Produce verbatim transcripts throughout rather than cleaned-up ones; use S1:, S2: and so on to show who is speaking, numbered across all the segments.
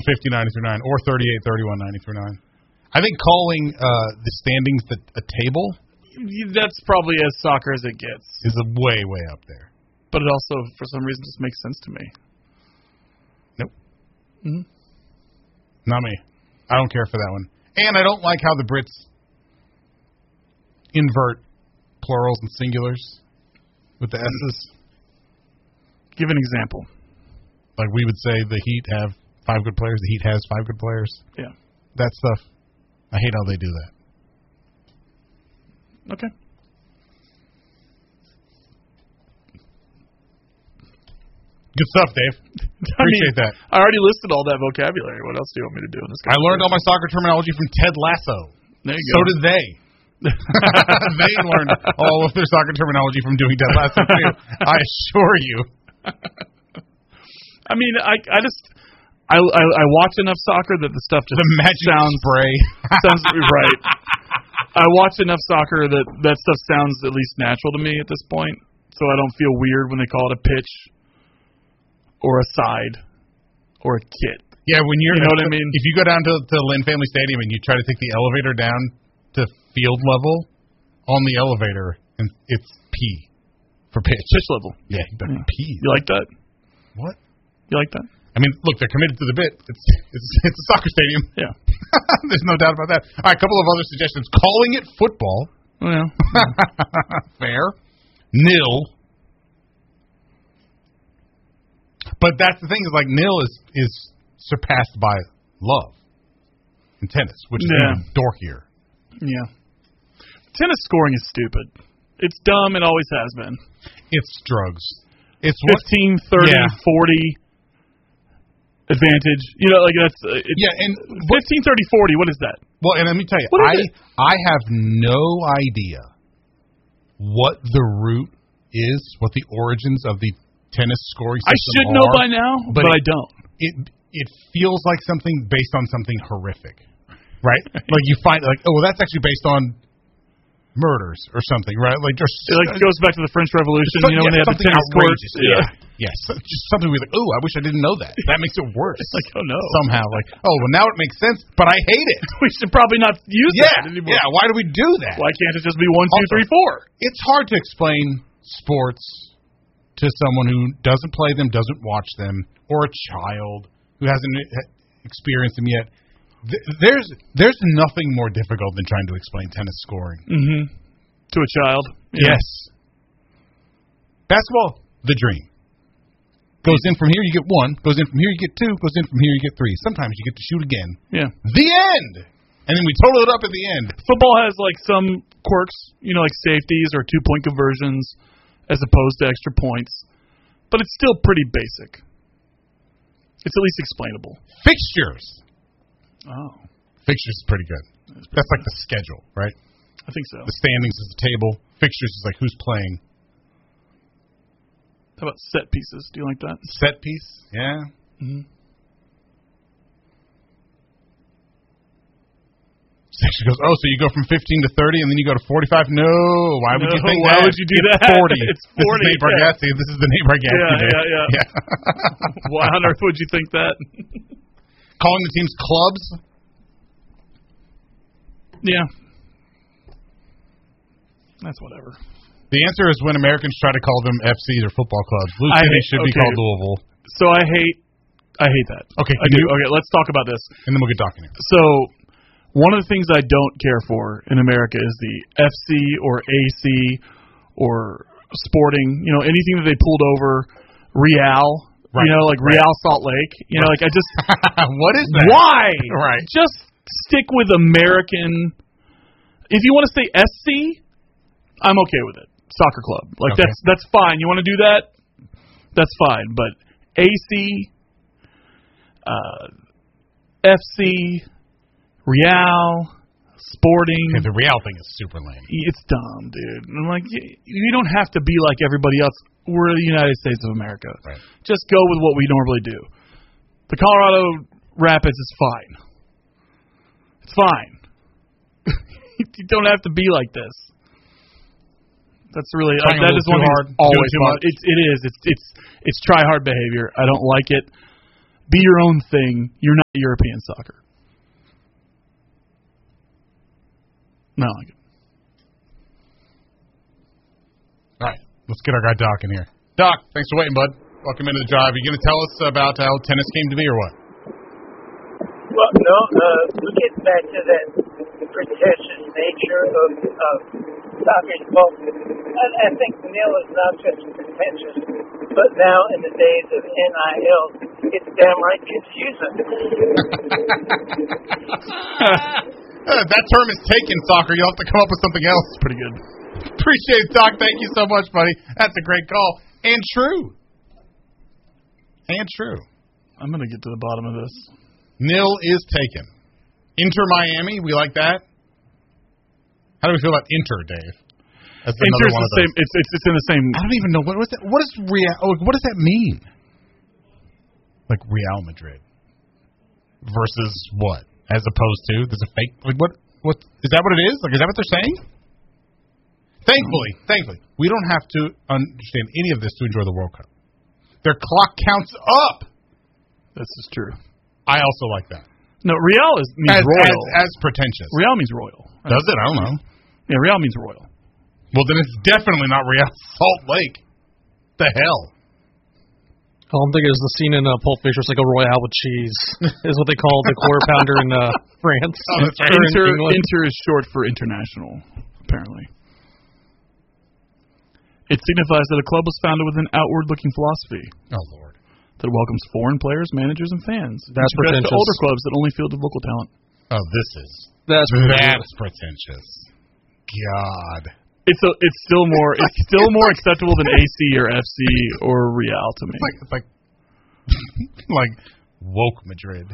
S1: fifty ninety through nine, or thirty-eight thirty-one ninety through nine. I think calling uh, the standings the, a table,
S2: that's probably as soccer as it gets.
S1: Is a way, way up there.
S2: But it also, for some reason, just makes sense to me.
S1: Nope.
S2: Mm-hmm.
S1: Not me. I don't care for that one. And I don't like how the Brits invert plurals and singulars with the S's.
S2: Give an example.
S1: Like we would say the Heat have five good players. The Heat has five good players.
S2: Yeah.
S1: That stuff. I hate how they do that.
S2: Okay.
S1: Good stuff, Dave. Appreciate
S2: I mean,
S1: that.
S2: I already listed all that vocabulary. What else do you want me to do in this
S1: I learned all my soccer terminology from Ted Lasso.
S2: There you
S1: so
S2: go.
S1: did they. They learned all of their soccer terminology from doing Ted Lasso, too. I assure you.
S2: I mean, I I just... I, I I watch enough soccer that the stuff just
S1: the magic
S2: sounds
S1: spray
S2: sounds right. I watch enough soccer that that stuff sounds at least natural to me at this point, so I don't feel weird when they call it a pitch or a side or a kit.
S1: Yeah, when you're
S2: you know what I mean.
S1: If you go down to to Lynn Family Stadium and you try to take the elevator down to field level on the elevator, and it's P for pitch.
S2: Pitch level.
S1: Yeah, you better
S2: yeah.
S1: P.
S2: You like that?
S1: What?
S2: You like that?
S1: I mean, look, they're committed to the bit. It's it's, it's a soccer stadium.
S2: Yeah.
S1: There's no doubt about that. All right, a couple of other suggestions. Calling it football.
S2: Well.
S1: Fair. Nil. But that's the thing is, like, nil is, is surpassed by love in tennis, which is
S2: yeah.
S1: even dorkier.
S2: Yeah. Tennis scoring is stupid. It's dumb. It always has been.
S1: It's drugs. It's
S2: fifteen, thirty, yeah. forty advantage. You know, like that's uh, it's
S1: yeah, and
S2: fifteen, thirty, forty. What is that?
S1: Well, and let me tell you, I
S2: it?
S1: I have no idea what the root is, what the origins of the tennis scoring system
S2: I should
S1: are,
S2: know by now, but,
S1: but
S2: I
S1: it,
S2: don't.
S1: It it feels like something based on something horrific, right? Like you find like, oh, well, that's actually based on murders or something, right? Like just
S2: it like goes back to the French Revolution,
S1: some,
S2: you know,
S1: yeah,
S2: when they had the tennis courts.
S1: Yeah. yeah, yes, yeah. Just something we like. Oh, I wish I didn't know that. That makes it worse.
S2: Like, oh no,
S1: somehow, like, oh, well, now it makes sense, but I hate it.
S2: We should probably not use
S1: yeah,
S2: that anymore.
S1: Yeah, why do we do that?
S2: Why can't it just be one, two, also, three, four?
S1: It's hard to explain sports to someone who doesn't play them, doesn't watch them, or a child who hasn't experienced them yet. There's there's nothing more difficult than trying to explain tennis scoring.
S2: Mm-hmm. To a child. Yeah.
S1: Yes. Basketball, the dream. Goes in from here, you get one. Goes in from here, you get two. Goes in from here, you get three. Sometimes you get to shoot again.
S2: Yeah.
S1: The end! And then we total it up at the end.
S2: Football has, like, some quirks, you know, like safeties or two-point conversions as opposed to extra points. But it's still pretty basic. It's at least explainable.
S1: Fixtures.
S2: Oh.
S1: Fixtures is pretty good. That's, pretty That's like the schedule, right?
S2: I think so.
S1: The standings is the table. Fixtures is like who's playing.
S2: How about set pieces? Do you like that?
S1: Set piece? Yeah.
S2: Mm-hmm.
S1: Section goes, oh, so you go from fifteen to thirty and then you go to forty-five? No. Why would
S2: no,
S1: you think
S2: why
S1: that?
S2: would you do
S1: it's
S2: that?
S1: forty.
S2: It's forty.
S1: This is Nate Bargatze. Yeah. This is the Nate Bargatze.
S2: Yeah,
S1: day.
S2: yeah, yeah.
S1: yeah.
S2: Why on earth would you think that?
S1: Calling the teams clubs?
S2: Yeah. That's whatever.
S1: The answer is when Americans try to call them F Cs or football clubs. Blue City should
S2: okay.
S1: be called Louisville.
S2: So I hate, I hate that.
S1: Okay,
S2: I do. Okay, let's talk about this.
S1: And then we'll get talking.
S2: So one of the things I don't care for in America is the F C or A C or Sporting. You know, anything that they pulled over, Real. Right. You know, like
S1: right.
S2: Real Salt Lake. You know, like I just.
S1: What is that?
S2: Why?
S1: Right.
S2: Just stick with American. If you want to say S C. I'm okay with it. Soccer club. Like okay. that's that's fine. You want to do that? That's fine. But A C, uh, F C, Real, Sporting.
S1: Okay, the Real thing is super lame.
S2: It's dumb, dude. I'm like, you, you don't have to be like everybody else. We're the United States of America.
S1: Right.
S2: Just go with what we normally do. The Colorado Rapids is fine. It's fine. You don't have to be like this. That's really uh, that is one
S1: hard,
S2: always
S1: too
S2: fun.
S1: much.
S2: It's it is it's it's it's try hard behavior. I don't like it. Be your own thing. You're not European soccer. No, I like it.
S1: All right, let's get our guy Doc in here. Doc, thanks for waiting, bud. Welcome into the drive. Are you going to tell us about how tennis came to be or what?
S3: Well, no, uh, we get back to that pretentious nature of, of soccer. Well, I, I think Neil is not just pretentious, but now in the days of N I L, it's downright confusing.
S1: Uh, that term is taken, soccer. You'll have to come up with something else.
S2: Pretty good.
S1: Appreciate it, Doc. Thank you so much, buddy. That's a great call. And true. And true.
S2: I'm going to get to the bottom of this.
S1: Nil is taken. Inter Miami, we like that. How do we feel about Inter, Dave? That's
S2: Inter's
S1: one
S2: the
S1: of those.
S2: same. It's, it's it's in the same.
S1: I don't even know what was that. What is Real? Oh, what does that mean? Like Real Madrid versus what? As opposed to there's a fake. Like what? What is that? What it is? Like is that what they're saying? Thankfully, thankfully, we don't have to understand any of this to enjoy the World Cup. Their clock counts up.
S2: This is true.
S1: I also like that.
S2: No, Real is means
S1: as,
S2: royal.
S1: As, as pretentious.
S2: Real means royal.
S1: Does it? I don't know.
S2: Yeah, Real means royal.
S1: Well, then it's definitely not Real Salt Lake. The hell?
S4: All I'm thinking is the scene in uh, Pulp Fiction. It's like a Royale with cheese. Is what they call the quarter pounder in uh, France.
S1: Oh, that's right.
S2: Inter,
S4: in England.
S2: Inter is short for international, apparently. It signifies that a club was founded with an outward-looking philosophy.
S1: Oh, Lord.
S2: That welcomes foreign players, managers, and fans.
S4: That's pretentious.
S2: To older clubs that only fielded local talent.
S1: Oh, this is.
S4: That's
S1: That's pretentious. God.
S2: It's a, it's still more it's still more acceptable than A C or F C or Real to me.
S1: It's like it's like like woke Madrid.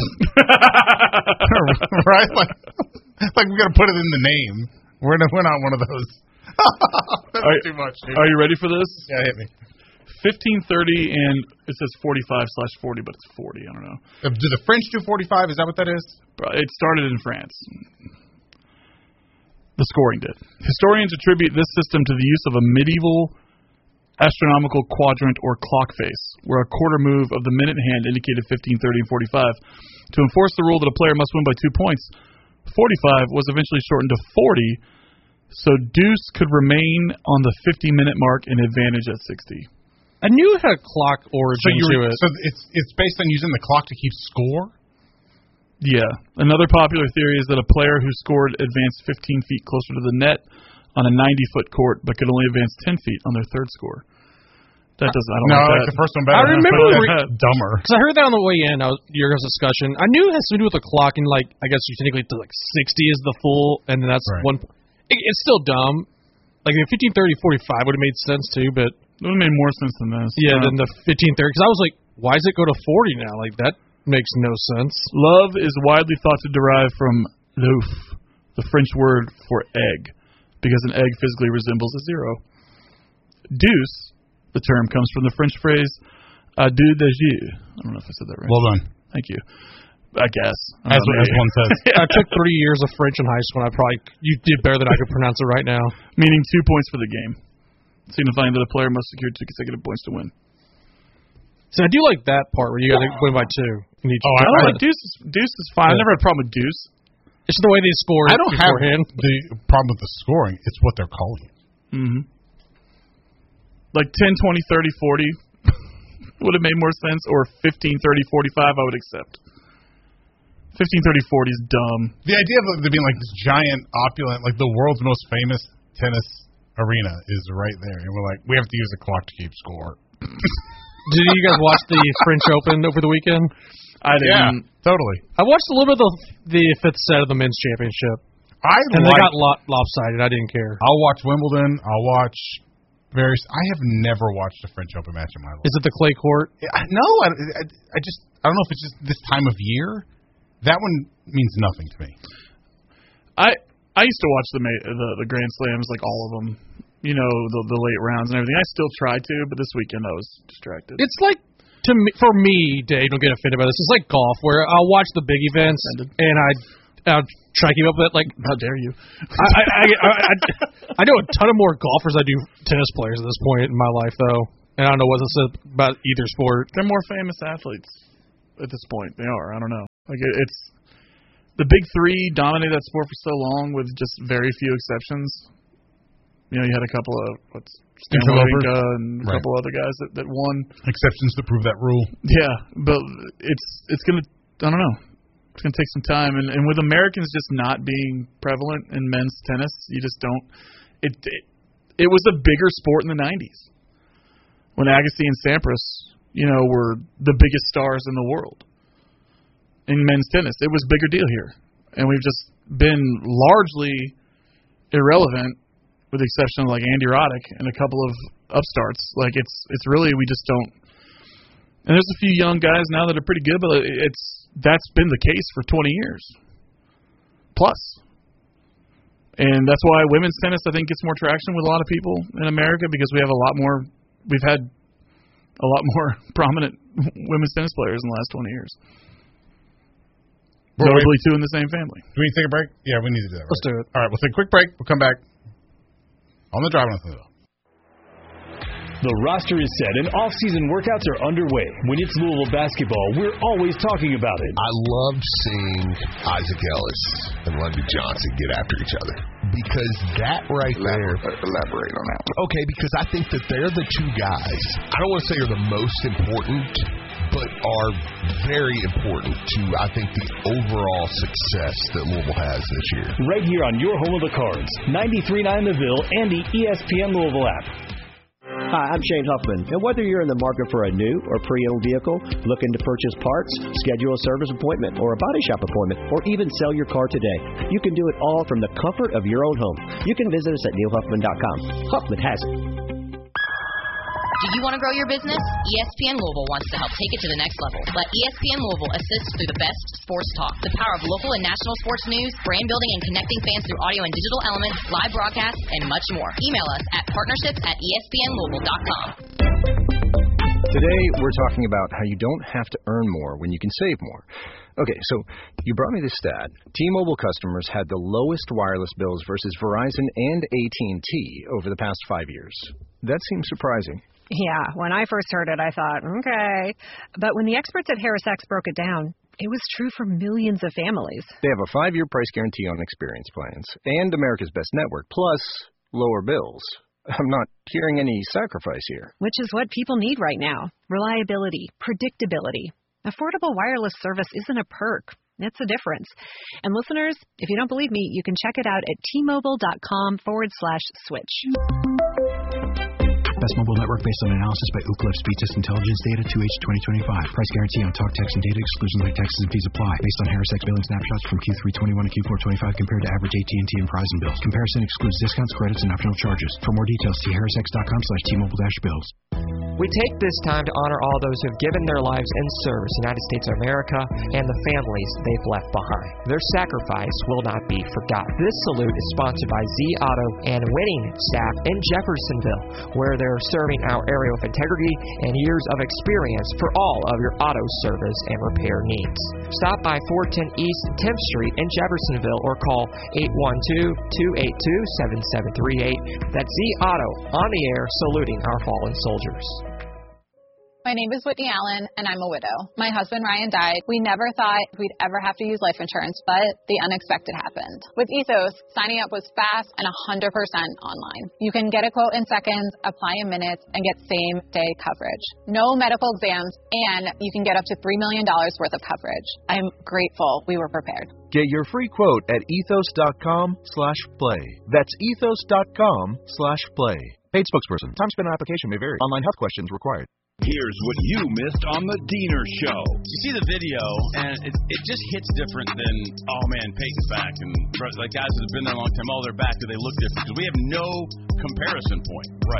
S1: Right? Like like we gotta put it in the name. We're not, we're not one of those. That's
S2: are,
S1: too much, dude.
S2: Are you ready for this?
S1: Yeah, hit me.
S2: Fifteen thirty and it says forty five slash forty, but it's forty. I don't know.
S1: Uh, Do the French do forty-five? Is that what that is?
S2: It started in France. The scoring did. Historians attribute this system to the use of a medieval astronomical quadrant or clock face, where a quarter move of the minute hand indicated fifteen, thirty, and forty-five. To enforce the rule that a player must win by two points, forty-five was eventually shortened to forty, so deuce could remain on the fifty-minute mark and advantage at sixty.
S4: I knew it had a clock origin
S1: So,
S4: to it.
S1: so it's it's based on using the clock to keep score?
S2: Yeah. Another popular theory is that a player who scored advanced fifteen feet closer to the net on a ninety-foot court, but could only advance ten feet on their third score. That doesn't. I don't
S1: No,
S2: like
S1: I like
S2: that.
S1: the first one better.
S4: I remember
S1: re- dumber.
S4: Because I heard that on the way in. I was your guys' discussion. I knew it has to do with the clock, and like I guess you technically to like sixty is the full, and then that's
S1: Right.
S4: one. It, it's still dumb. Like the fifteen, thirty, forty-five would have made sense too, but
S2: It would have made more sense than this.
S4: yeah,
S2: Uh,
S4: than the fifteen, thirty. Because I was like, why does it go to forty now? Like that makes no sense.
S2: Love is widely thought to derive from l'œuf, the French word for egg, because an egg physically resembles a zero. Deuce, the term, comes from the French phrase adieu de jeu. I don't know if I said that right.
S1: Well done.
S2: Thank you. I guess. I
S1: As,
S2: don't know,
S1: as one says.
S4: I took three years of French in high school. And I probably you did better than I could pronounce it right now.
S2: Meaning two points for the game, signifying that a player must secure two consecutive points to win.
S4: So I do like that part where you got to win by two. In each
S1: Oh,
S2: I
S1: I-
S2: don't
S1: I-
S2: like Deuce. Is, Deuce is fine. I
S4: Yeah.
S2: never had a problem with Deuce.
S4: It's just the way they score.
S1: I don't have
S4: beforehand.
S1: the problem with the scoring. It's what they're calling it.
S2: Mm-hmm. Like ten, twenty, thirty, forty would have made more sense, or fifteen, thirty, forty-five I would accept. fifteen, thirty, forty is dumb.
S1: The idea of there being like this giant, opulent, like the world's most famous tennis arena is right there. And we're like, we have to use a clock to keep score.
S4: Did you guys watch the French Open over the weekend?
S2: I
S1: Yeah,
S2: didn't.
S1: totally.
S4: I watched a little bit of the, the fifth set of the men's championship,
S1: I
S4: and
S1: like,
S4: they got lop, lopsided. I didn't care.
S1: I'll watch Wimbledon. I'll watch various. I have never watched a French Open match in my life.
S4: Is it the clay court?
S1: I, no, I, I, I just I don't know if it's just this time of year. That one means nothing to me.
S2: I I used to watch the ma- the, the Grand Slams, like all of them. You know, the the late rounds and everything. I still try to, but this weekend I was distracted.
S4: It's like to me, for me, Dave. Don't get offended by this. It's like golf, where I'll watch the big events
S2: Offended.
S4: and I I'll try to keep up with it. Like,
S2: How dare you?
S4: I I, I, I, I I know a ton of more golfers I do tennis players at this point in my life, though, and I don't know what to say about either sport.
S2: They're more famous athletes. at this point. They are. I don't know. Like it, it's the big three dominated that sport for so long with just very few exceptions. You know, you had a couple of what's Stan Wawrinka and a
S1: right.
S2: couple other guys that, that won.
S1: Exceptions to prove that rule.
S2: Yeah, but it's it's gonna. I don't know. It's gonna take some time, and, and with Americans just not being prevalent in men's tennis, you just don't. It it, it was a bigger sport in the nineties when Agassi and Sampras, you know, were the biggest stars in the world in men's tennis. It was a bigger deal here, and we've just been largely irrelevant. With the exception of like Andy Roddick and a couple of upstarts, like it's it's really we just don't. And there's a few young guys now that are pretty good, but it's that's been the case for twenty years plus. And that's why women's tennis I think gets more traction with a lot of people in America because we have a lot more. We've had a lot more prominent women's tennis players in the last twenty years. Notably, two in the same family.
S1: Do we need to take a break? Yeah, we need to do that. Right?
S4: Let's do it.
S1: All right, we'll take a quick break. We'll come back. On the Drive on the Hill.
S5: The roster is set and off-season workouts are underway. When it's Louisville basketball, we're always talking about it.
S6: I loved seeing Isaac Ellis and Lundy Johnson get after each other because that right
S7: elaborate,
S6: there.
S7: Elaborate on that one.
S6: Okay, because I think that they're the two guys. I don't want to say are the most important, but are very important to, I think, the overall success that Louisville has this year.
S5: Right here on your home of the Cards, ninety-three point nine The Ville and the E S P N Louisville app.
S8: Hi, I'm Shane Huffman, and whether you're in the market for a new or pre-owned vehicle, looking to purchase parts, schedule a service appointment or a body shop appointment, or even sell your car today, you can do it all from the comfort of your own home. You can visit us at neil huffman dot com. Huffman has it.
S9: Do you want to grow your business? E S P N Louisville wants to help take it to the next level. Let E S P N Louisville assist through the best sports talk, the power of local and national sports news, brand building and connecting fans through audio and digital elements, live broadcasts, and much more. Email us at partnerships at E S P N Louisville dot com.
S10: Today, we're talking about how you don't have to earn more when you can save more. Okay, so you brought me this stat. T-Mobile customers had the lowest wireless bills versus Verizon and A T and T over the past five years. That seems surprising.
S11: Yeah, when I first heard it, I thought, okay. But when the experts at HarrisX broke it down, it was true for millions of families.
S10: They have a five-year price guarantee on experience plans and America's Best Network, plus lower bills. I'm not hearing any sacrifice here.
S11: Which is what people need right now. Reliability, predictability. Affordable wireless service isn't a perk. It's a difference. And listeners, if you don't believe me, you can check it out at tmobile.com forward slash switch.
S12: Best mobile network based on analysis by Ookla Speed Test Intelligence data two H twenty twenty-five. Price guarantee on talk, text, and data. Exclusions like taxes and fees apply. Based on HarrisX billing snapshots from Q three twenty-one and Q four twenty-five compared to average A T and T and Verizon bills. Comparison excludes discounts, credits, and optional charges. For more details, see harrisx.com slash T-Mobile-bills.
S13: We take this time to honor all those who have given their lives in service to the United States of America and the families they've left behind. Their sacrifice will not be forgotten. This salute is sponsored by Z Auto and winning staff in Jeffersonville, where they're serving our area with integrity and years of experience for all of your auto service and repair needs. Stop by four ten East tenth Street in Jeffersonville or call eight one two, two eight two, seven seven three eight. That's Z Auto on the air saluting our fallen soldiers.
S14: My name is Whitney Allen, and I'm a widow. My husband, Ryan, died. We never thought we'd ever have to use life insurance, but the unexpected happened. With Ethos, signing up was fast and one hundred percent online. You can get a quote in seconds, apply in minutes, and get same-day coverage. No medical exams, and you can get up to three million dollars worth of coverage. I'm grateful we were prepared.
S15: Get your free quote at ethos.com slash play. That's ethos.com slash play. Paid spokesperson. Time spent on application may vary. Online health questions required.
S16: Here's what you missed on the Diener Show.
S17: You see the video, and it it just hits different than, oh man, Peyton's back, and like guys that have been there a long time, oh, they're back, do they look different? Because we have no comparison point. Right.